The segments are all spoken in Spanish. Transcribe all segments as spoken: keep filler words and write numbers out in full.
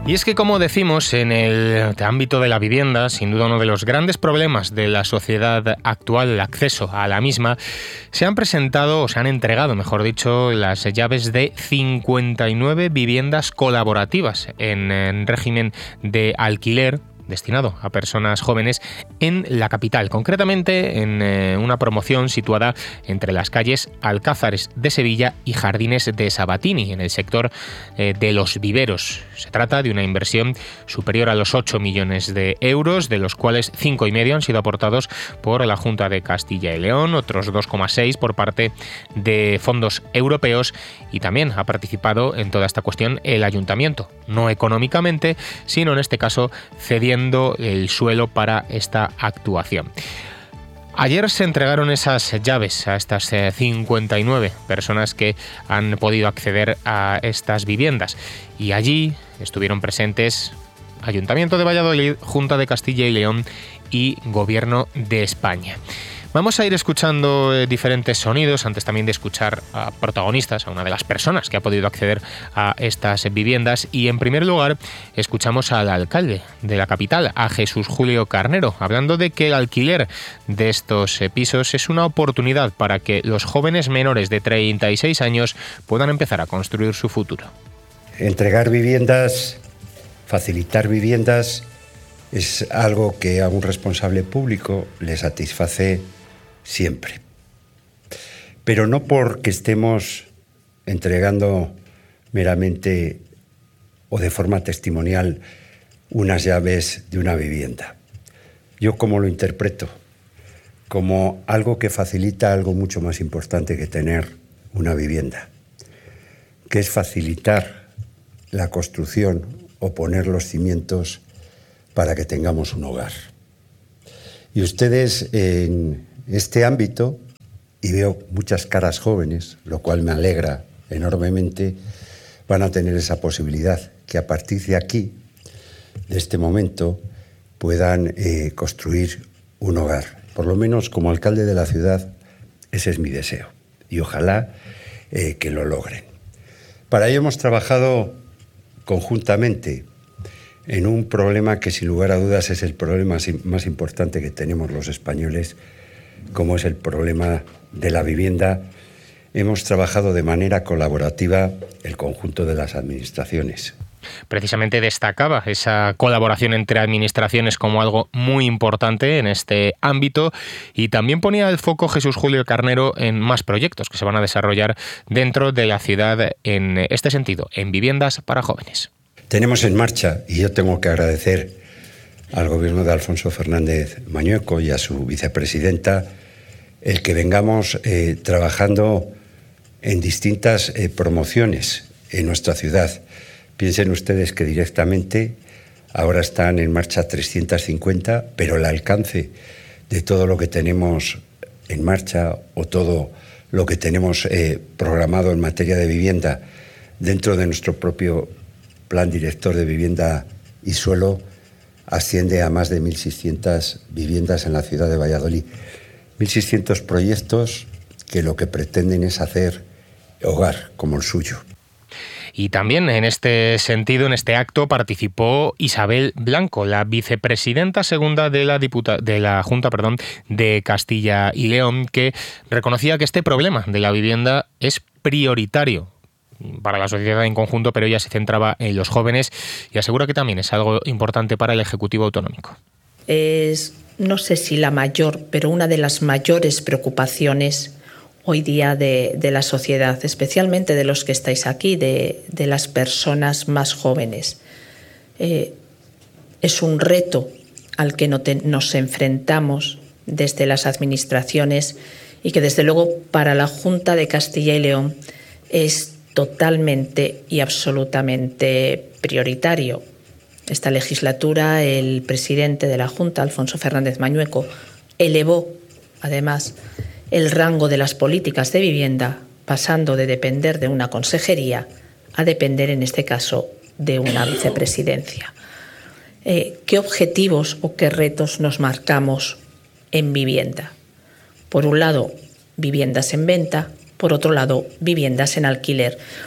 Y es que, como decimos, en el ámbito de la vivienda, sin duda uno de los grandes problemas de la sociedad actual, el acceso a la misma, se han presentado, o se han entregado, mejor dicho, las llaves de cincuenta y nueve viviendas colaborativas en, en régimen de alquiler, destinado a personas jóvenes en la capital, concretamente en eh, una promoción situada entre las calles Alcázares de Sevilla y Jardines de Sabatini, en el sector eh, de los viveros. Se trata de una inversión superior a los ocho millones de euros, de los cuales cinco y medio han sido aportados por la Junta de Castilla y León, otros dos coma seis por parte de fondos europeos, y también ha participado en toda esta cuestión el ayuntamiento, no económicamente, sino en este caso cediendo el suelo para esta actuación. Ayer se entregaron esas llaves a estas cincuenta y nueve personas que han podido acceder a estas viviendas, y allí estuvieron presentes Ayuntamiento de Valladolid, Junta de Castilla y León y Gobierno de España. Vamos a ir escuchando eh, diferentes sonidos, antes también de escuchar a protagonistas, a una de las personas que ha podido acceder a estas viviendas. Y en primer lugar, escuchamos al alcalde de la capital, a Jesús Julio Carnero, hablando de que el alquiler de estos eh, pisos es una oportunidad para que los jóvenes menores de treinta y seis años puedan empezar a construir su futuro. Entregar viviendas, facilitar viviendas, es algo que a un responsable público le satisface siempre. Pero no porque estemos entregando meramente o de forma testimonial unas llaves de una vivienda. Yo, ¿cómo lo interpreto? Como algo que facilita algo mucho más importante que tener una vivienda, que es facilitar la construcción o poner los cimientos para que tengamos un hogar. Y ustedes en este ámbito, y veo muchas caras jóvenes, lo cual me alegra enormemente, van a tener esa posibilidad, que a partir de aquí, de este momento, puedan eh, construir un hogar. Por lo menos como alcalde de la ciudad, ese es mi deseo, y ojalá eh, que lo logren. Para ello hemos trabajado conjuntamente en un problema que sin lugar a dudas es el problema más importante que tenemos los españoles, como es el problema de la vivienda. Hemos trabajado de manera colaborativa el conjunto de las administraciones. Precisamente destacaba esa colaboración entre administraciones como algo muy importante en este ámbito, y también ponía el foco Jesús Julio Carnero en más proyectos que se van a desarrollar dentro de la ciudad en este sentido, en viviendas para jóvenes. Tenemos en marcha, y yo tengo que agradecer al gobierno de Alfonso Fernández Mañueco y a su vicepresidenta el que vengamos eh, trabajando en distintas eh, promociones en nuestra ciudad. Piensen ustedes que directamente ahora están en marcha trescientas cincuenta, pero el alcance de todo lo que tenemos en marcha o todo lo que tenemos eh, programado en materia de vivienda dentro de nuestro propio Plan Director de Vivienda y Suelo asciende a más de mil seiscientas viviendas en la ciudad de Valladolid. mil seiscientos proyectos que lo que pretenden es hacer hogar como el suyo. Y también en este sentido, en este acto, participó Isabel Blanco, la vicepresidenta segunda de la, diputa- de la Junta perdón, de Castilla y León, que reconocía que este problema de la vivienda es prioritario para la sociedad en conjunto, pero ella se centraba en los jóvenes y asegura que también es algo importante para el Ejecutivo Autonómico. Es, no sé si la mayor, pero una de las mayores preocupaciones hoy día de, de la sociedad, especialmente de los que estáis aquí, de, de las personas más jóvenes. Eh, es un reto al que no te, nos enfrentamos desde las administraciones y que desde luego para la Junta de Castilla y León es totalmente y absolutamente prioritario. Esta legislatura, el presidente de la Junta, Alfonso Fernández Mañueco, elevó, además, el rango de las políticas de vivienda, pasando de depender de una consejería a depender, en este caso, de una vicepresidencia. Eh, ¿Qué objetivos o qué retos nos marcamos en vivienda? Por un lado, viviendas en venta. Por otro lado, viviendas en alquiler.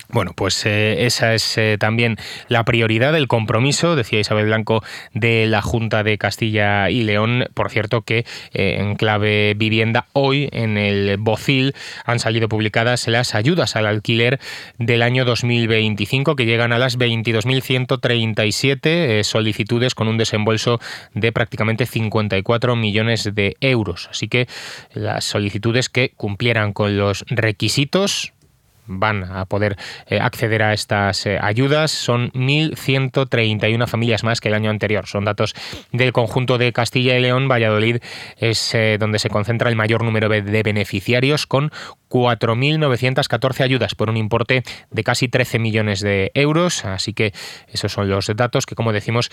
Bueno, pues eh, esa es eh, también la prioridad, el compromiso, decía Isabel Blanco, de la Junta de Castilla y León. Por cierto que eh, en clave vivienda, hoy en el BOCIL han salido publicadas las ayudas al alquiler del año dos mil veinticinco, que llegan a las veintidós mil ciento treinta y siete eh, solicitudes con un desembolso de prácticamente cincuenta y cuatro millones de euros. Así que las solicitudes que cumplieran con los requisitos van a poder eh, acceder a estas eh, ayudas. Son mil ciento treinta y una familias más que el año anterior. Son datos del conjunto de Castilla y León. Valladolid es eh, donde se concentra el mayor número de beneficiarios, con cuatro mil novecientas catorce ayudas por un importe de casi trece millones de euros. Así que esos son los datos que, como decimos,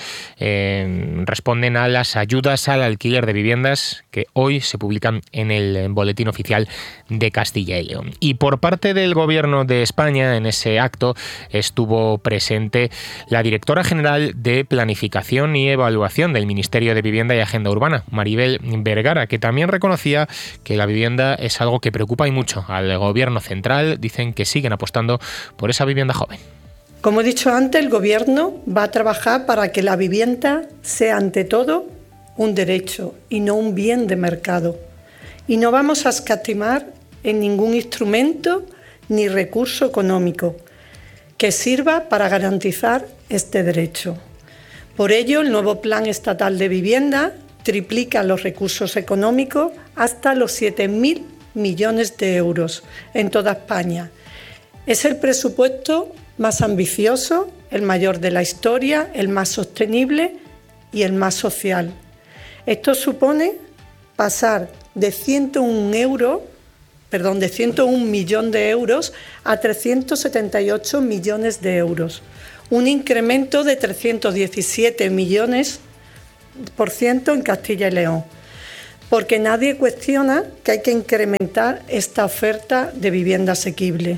eh, responden a las ayudas al alquiler de viviendas que hoy se publican en el Boletín Oficial de Castilla y León. Y por parte del Gobierno de España, en ese acto estuvo presente la directora general de Planificación y Evaluación del Ministerio de Vivienda y Agenda Urbana, Maribel Vergara, que también reconocía que la vivienda es algo que preocupa y mucho al Gobierno central. Dicen que siguen apostando por esa vivienda joven. Como he dicho antes, el Gobierno va a trabajar para que la vivienda sea ante todo un derecho y no un bien de mercado. Y no vamos a escatimar en ningún instrumento ni recurso económico que sirva para garantizar este derecho. Por ello, el nuevo Plan Estatal de Vivienda triplica los recursos económicos hasta los siete mil millones de euros en toda España. Es el presupuesto más ambicioso, el mayor de la historia, el más sostenible y el más social. Esto supone pasar de ciento uno euros Perdón, de ciento un millón de euros a trescientos setenta y ocho millones de euros. Un incremento de trescientos diecisiete millones por ciento en Castilla y León. Porque nadie cuestiona que hay que incrementar esta oferta de vivienda asequible,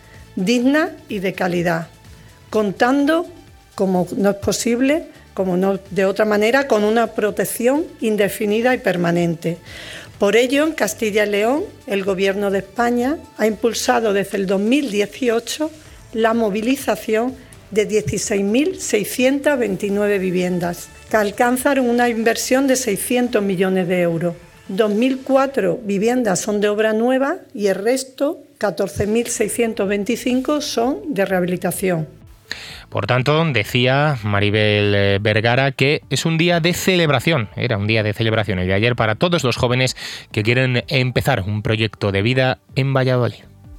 digna y de calidad, contando, como no es posible, como no de otra manera, con una protección indefinida y permanente. Por ello, en Castilla y León, el Gobierno de España ha impulsado desde el dos mil dieciocho la movilización de dieciséis mil seiscientas veintinueve viviendas, que alcanzan una inversión de seiscientos millones de euros. dos mil cuatro viviendas son de obra nueva y el resto, catorce mil seiscientos veinticinco, son de rehabilitación. Por tanto, decía Maribel Vergara que es un día de celebración, era un día de celebración el de ayer para todos los jóvenes que quieren empezar un proyecto de vida en Valladolid.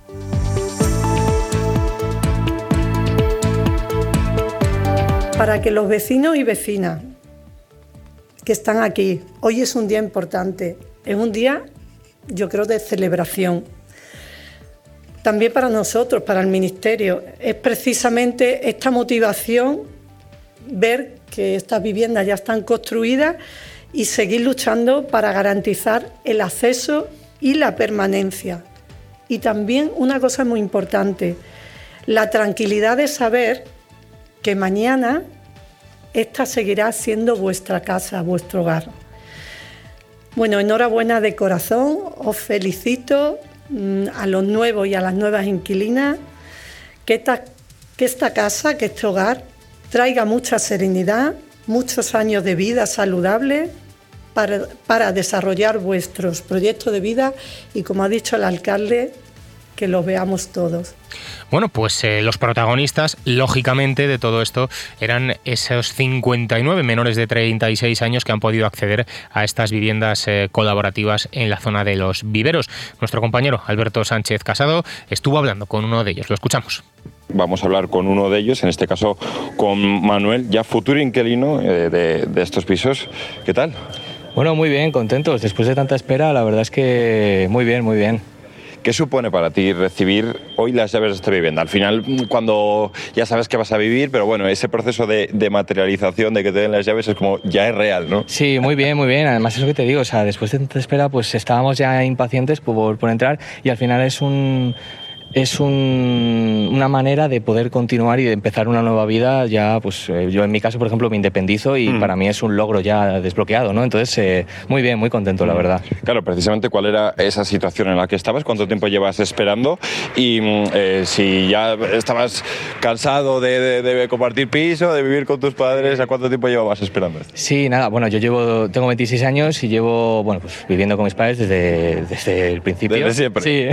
Para que los vecinos y vecinas que están aquí, hoy es un día importante, es un día, yo creo, de celebración. También para nosotros, para el Ministerio, es precisamente esta motivación ver que estas viviendas ya están construidas y seguir luchando para garantizar el acceso y la permanencia. Y también una cosa muy importante, la tranquilidad de saber que mañana esta seguirá siendo vuestra casa, vuestro hogar. Bueno, enhorabuena de corazón, os felicito a los nuevos y a las nuevas inquilinas, que esta, que esta casa, que este hogar traiga mucha serenidad, muchos años de vida saludable para, para desarrollar vuestros proyectos de vida y, como ha dicho el alcalde, que los veamos todos. Bueno, pues eh, los protagonistas, lógicamente, de todo esto eran esos cincuenta y nueve menores de treinta y seis años que han podido acceder a estas viviendas eh, colaborativas en la zona de Los Viveros. Nuestro compañero Alberto Sánchez Casado estuvo hablando con uno de ellos. Lo escuchamos. Vamos a hablar con uno de ellos, en este caso con Manuel, ya futuro inquilino eh, de, de estos pisos. ¿Qué tal? Bueno, muy bien, contentos. Después de tanta espera, la verdad es que muy bien, muy bien. ¿Qué supone para ti recibir hoy las llaves de esta vivienda? Al final, cuando ya sabes que vas a vivir, pero bueno, ese proceso de, de materialización, de que te den las llaves, es como ya es real, ¿no? Sí, muy bien, muy bien. Además es lo que te digo, o sea, después de tanta espera, pues estábamos ya impacientes por, por entrar y al final es un... es un, una manera de poder continuar y de empezar una nueva vida. Ya, pues eh, yo en mi caso, por ejemplo, me independizo y mm. para mí es un logro ya desbloqueado, ¿no? Entonces, eh, muy bien, muy contento, la verdad. Claro, precisamente, ¿cuál era esa situación en la que estabas? ¿Cuánto tiempo llevas esperando? Y eh, si ya estabas cansado de, de, de compartir piso, de vivir con tus padres, ¿a cuánto tiempo llevabas esperando esto? Sí, nada, bueno, yo llevo, tengo veintiséis años y llevo, bueno, pues viviendo con mis padres desde, desde el principio. Desde siempre. Sí.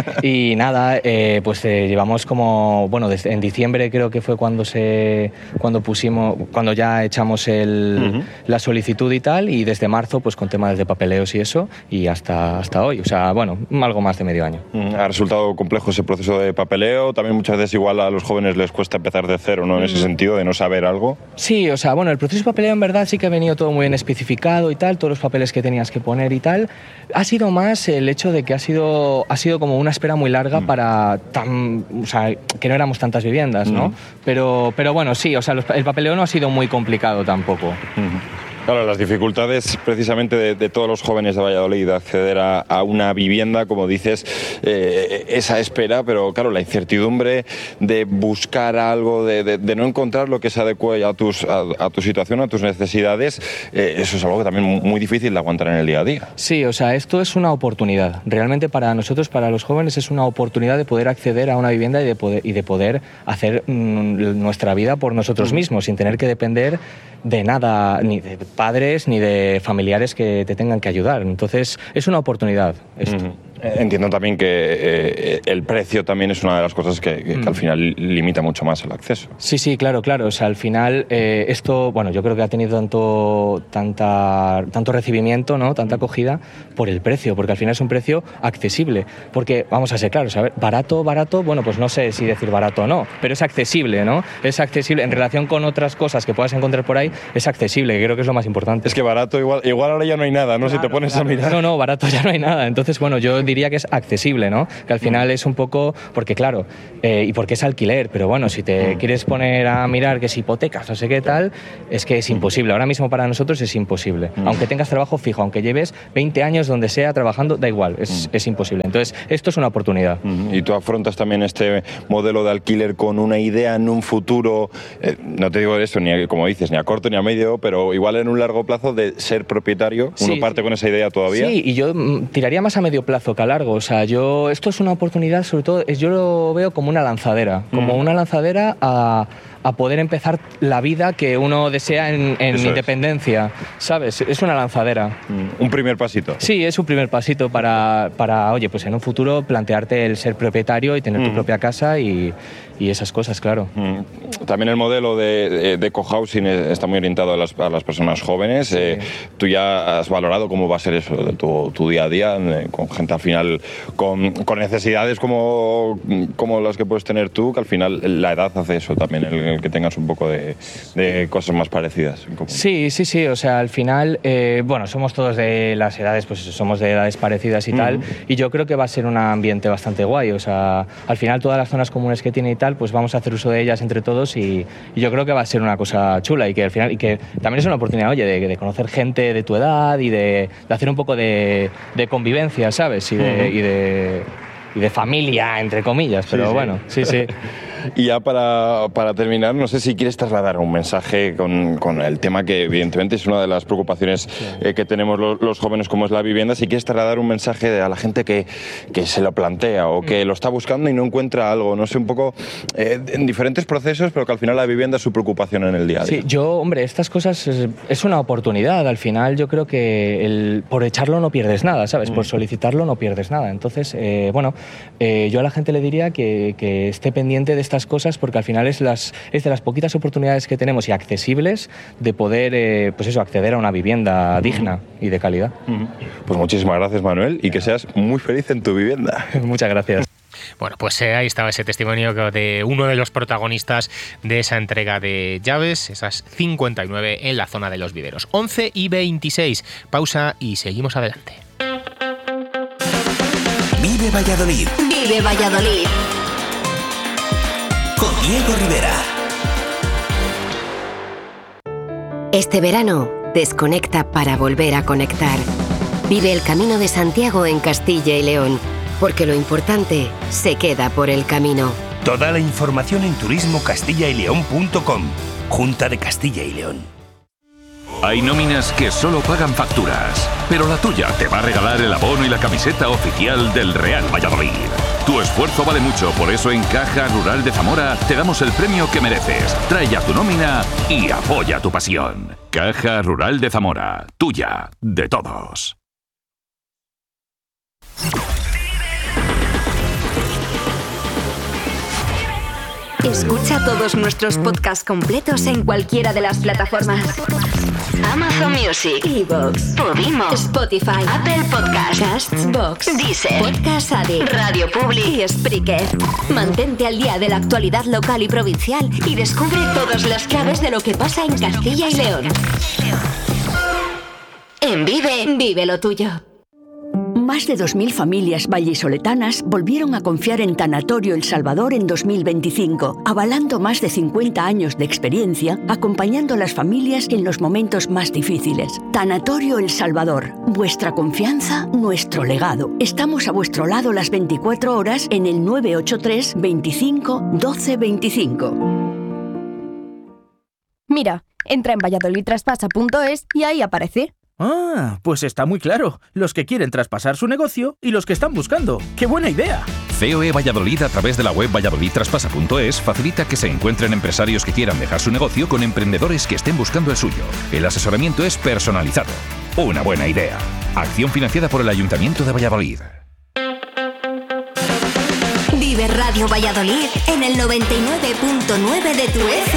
Y nada, eh, pues eh, llevamos como, bueno, desde, en diciembre creo que fue cuando se, cuando pusimos, cuando ya echamos el, uh-huh. la solicitud y tal, y desde marzo pues con temas de papeleos y eso, y hasta, hasta hoy, o sea, bueno, algo más de medio año. ¿Ha resultado complejo ese proceso de papeleo? También muchas veces igual a los jóvenes les cuesta empezar de cero, ¿no? En ese sentido, de no saber algo. Sí, o sea, bueno, el proceso de papeleo en verdad sí que ha venido todo muy bien especificado y tal, todos los papeles que tenías que poner y tal. Ha sido más el hecho de que ha sido, ha sido como una espera muy larga mm. para tan, o sea, que no éramos tantas viviendas, ¿no? Mm. Pero, pero bueno, sí, o sea, los, el papeleo no ha sido muy complicado tampoco. Mm. Claro, las dificultades precisamente de, de todos los jóvenes de Valladolid de acceder a, a una vivienda, como dices, eh, esa espera, pero claro, la incertidumbre de buscar algo, de, de, de no encontrar lo que se adecue a, tus, a, a tu situación, a tus necesidades, eh, eso es algo que también muy difícil de aguantar en el día a día. Sí, o sea, esto es una oportunidad. Realmente para nosotros, para los jóvenes, es una oportunidad de poder acceder a una vivienda y de poder, y de poder hacer mmm, nuestra vida por nosotros mismos, sin tener que depender de nada, ni de padres ni de familiares que te tengan que ayudar. Entonces, es una oportunidad esto. Uh-huh. Entiendo también que eh, el precio también es una de las cosas que, que, mm. que al final limita mucho más el acceso. Sí, sí, claro, claro. O sea, al final eh, esto, bueno, yo creo que ha tenido tanto, tanta, tanto recibimiento, ¿no? Tanta acogida por el precio, porque al final es un precio accesible. Porque, vamos a ser claros, a ver, barato, barato, bueno, pues no sé si decir barato o no, pero es accesible, ¿no? Es accesible en relación con otras cosas que puedas encontrar por ahí, es accesible, que creo que es lo más importante. Es que barato, igual, igual ahora ya no hay nada, ¿no? Claro, si te pones claro. a mirar. No, no, barato ya no hay nada. Entonces, bueno, yo diría que es accesible, ¿no? Que al final es un poco, porque claro, eh, y porque es alquiler, pero bueno, si te mm. quieres poner a mirar que es hipotecas, no sé qué tal, es que es imposible. Ahora mismo para nosotros es imposible. Mm. Aunque tengas trabajo fijo, aunque lleves veinte años donde sea trabajando, da igual, es, mm. es imposible. Entonces, esto es una oportunidad. Mm. Y tú afrontas también este modelo de alquiler con una idea en un futuro, eh, no te digo eso, ni como dices, ni a corto ni a medio, pero igual en un largo plazo de ser propietario. Sí, ¿Uno parte sí. con esa idea todavía? Sí, y yo mm, tiraría más a medio plazo que a largo. O sea, yo, esto es una oportunidad, sobre todo, yo lo veo como una lanzadera, como mm. una lanzadera a, a poder empezar la vida que uno desea en, en independencia, es. ¿sabes? Es una lanzadera. Mm. Un primer pasito. Sí, es un primer pasito para, para, oye, pues en un futuro plantearte el ser propietario y tener mm. tu propia casa y, y esas cosas, claro. Mm. También el modelo de, de, de cohousing está muy orientado a las, a las personas jóvenes. Sí. Eh, tú ya has valorado cómo va a ser eso, tu, tu día a día, eh, con gente al final con, con necesidades como, como las que puedes tener tú, que al final la edad hace eso también, el, el que tengas un poco de, de cosas más parecidas. Sí, sí, sí, o sea, al final, eh, bueno, somos todos de las edades, pues somos de edades parecidas y tal, mm. y yo creo que va a ser un ambiente bastante guay, o sea, al final todas las zonas comunes que tiene y tal, pues vamos a hacer uso de ellas entre todos y, y yo creo que va a ser una cosa chula y que al final, y que también es una oportunidad, oye, de, de conocer gente de tu edad y de, de hacer un poco de, de convivencia, ¿sabes? Y de, mm. y de y de familia, entre comillas, pero sí, sí. bueno, sí, sí. Y ya para, para terminar, no sé si quieres trasladar un mensaje con, con el tema que evidentemente es una de las preocupaciones sí. eh, que tenemos los, los jóvenes, como es la vivienda. Si quieres trasladar un mensaje a la gente que, que se lo plantea o que lo está buscando y no encuentra algo, no sé, un poco eh, en diferentes procesos, pero que al final la vivienda es su preocupación en el día a día. Sí, yo, hombre, estas cosas es, es una oportunidad. Al final yo creo que el, por echarlo no pierdes nada, ¿sabes? Mm. Por solicitarlo no pierdes nada. Entonces, eh, bueno, eh, yo a la gente le diría que, que esté pendiente de estas cosas porque al final es, las, es de las poquitas oportunidades que tenemos y accesibles de poder eh, pues eso, acceder a una vivienda digna y de calidad. Pues muchísimas gracias, Manuel, y que seas muy feliz en tu vivienda. Muchas gracias. Bueno, pues eh, ahí estaba ese testimonio de uno de los protagonistas de esa entrega de llaves, esas cincuenta y nueve en la zona de Los Viveros. once y veintiséis, pausa y seguimos adelante. Vive Valladolid. Vive Valladolid. Con Diego Rivera. Este verano, desconecta para volver a conectar. Vive el Camino de Santiago en Castilla y León. porque lo importante se queda por el camino. Toda la información en turismo castilla y león punto com. Junta de Castilla y León. Hay nóminas que solo pagan facturas, pero la tuya te va a regalar el abono y la camiseta oficial del Real Valladolid. Tu esfuerzo vale mucho, por eso en Caja Rural de Zamora te damos el premio que mereces. Trae ya tu nómina y apoya tu pasión. Caja Rural de Zamora, tuya, de todos. Escucha todos nuestros podcasts completos en cualquiera de las plataformas: Amazon Music, iVoox, Podimo, Spotify, Apple Podcasts, Castbox, Deezer, Podcast Addict, Radio Public y Spreaker. Mantente al día de la actualidad local y provincial y descubre todas las claves de lo que pasa en Castilla y León. En Vive, vive lo tuyo. Más de dos mil familias vallisoletanas volvieron a confiar en Tanatorio El Salvador en dos mil veinticinco, avalando más de cincuenta años de experiencia, acompañando a las familias en los momentos más difíciles. Tanatorio El Salvador, vuestra confianza, nuestro legado. Estamos a vuestro lado las veinticuatro horas en el nueve ocho tres, veinticinco, doce veinticinco. Mira, entra en valladolid traspasa punto es y ahí aparece. Ah, pues está muy claro. Los que quieren traspasar su negocio y los que están buscando. ¡Qué buena idea! C O E Valladolid, a través de la web valladolid traspasa punto es, facilita que se encuentren empresarios que quieran dejar su negocio con emprendedores que estén buscando el suyo. El asesoramiento es personalizado. Una buena idea. Acción financiada por el Ayuntamiento de Valladolid. Vive Radio Valladolid en el noventa y nueve punto nueve de tu F